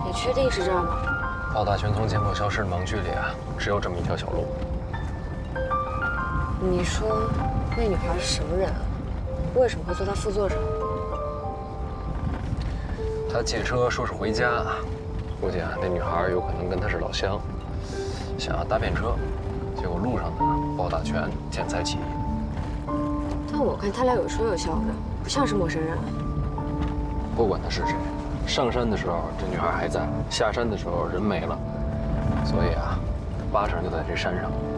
你确定是这儿吗？ 鲍大全从监控消失的盲区里啊，只有这么一条小路。 你说那女孩是什么人啊？为什么会坐他副座上？ 他借车说是回家，估计啊那女孩有可能跟他是老乡，想要搭便车，结果路上呢鲍大全见财起意。 但我看他俩有说有笑的，不像是陌生人。 不管他是谁，上山的时候这女孩还在，下山的时候人没了，所以啊，八成就在这山上。